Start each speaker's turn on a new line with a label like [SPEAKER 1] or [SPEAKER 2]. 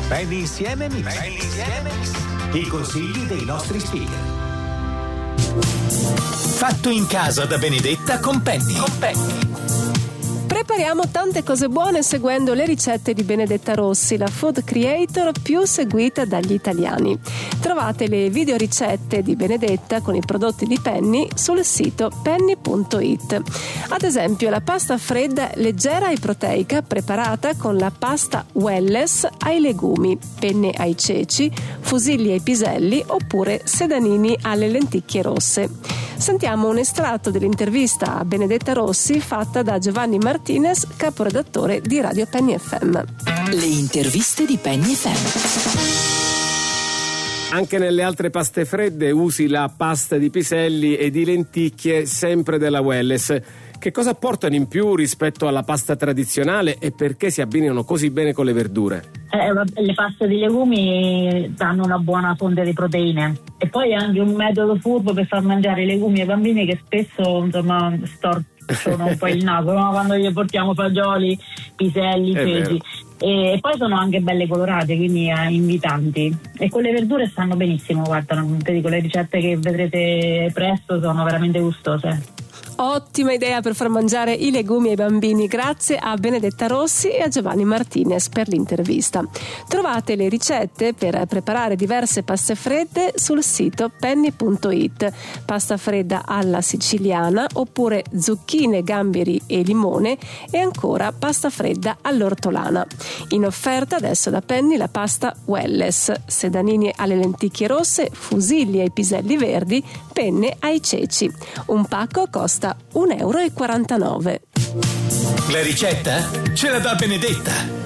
[SPEAKER 1] Penny insieme Mix. I consigli dei nostri speaker. Fatto in casa da Benedetta con Penny.
[SPEAKER 2] Prepariamo tante cose buone seguendo le ricette di Benedetta Rossi, la food creator più seguita dagli italiani. Trovate le videoricette di Benedetta con i prodotti di Penny sul sito penny.it. Ad esempio la pasta fredda leggera e proteica preparata con la pasta Welless ai legumi, penne ai ceci, fusilli ai piselli oppure sedanini alle lenticchie rosse. Sentiamo un estratto dell'intervista a Benedetta Rossi fatta da Giovanni Martinez, caporedattore di Radio Penny FM.
[SPEAKER 3] Le interviste di Penny FM.
[SPEAKER 4] Anche nelle altre paste fredde usi la pasta di piselli e di lenticchie sempre della Welless. Che cosa portano in più rispetto alla pasta tradizionale e perché si abbinano così bene con le verdure?
[SPEAKER 5] Le paste di legumi danno una buona fonte di proteine e poi è anche un metodo furbo per far mangiare i legumi ai bambini che spesso storcono un po' il naso, no? Quando gli portiamo fagioli, piselli, ceci. E poi sono anche belle colorate, quindi invitanti, e con le verdure stanno benissimo. Guarda, ti dico, le ricette che vedrete presto sono veramente gustose.
[SPEAKER 2] Ottima idea per far mangiare i legumi ai bambini. Grazie a Benedetta Rossi e a Giovanni Martinez per l'intervista. Trovate le ricette per preparare diverse paste fredde sul sito penny.it. Pasta fredda alla siciliana oppure zucchine, gamberi e limone, e ancora pasta fredda all'ortolana. In offerta adesso da Penny la pasta Welless, sedanini alle lenticchie rosse, fusilli ai piselli verdi, penne ai ceci. Un pacco costa €1,49.
[SPEAKER 1] La ricetta ce la dà Benedetta.